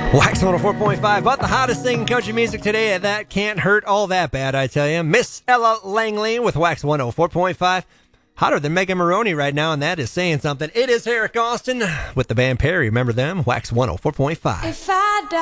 Wax 104.5, but the hottest thing in country music today, and that can't hurt all that bad, I tell you. Miss Ella Langley with Wax 104.5. Hotter than Megan Maroney right now, and that is saying something. It is Eric Austin with the band Perry. Remember them? Wax 104.5.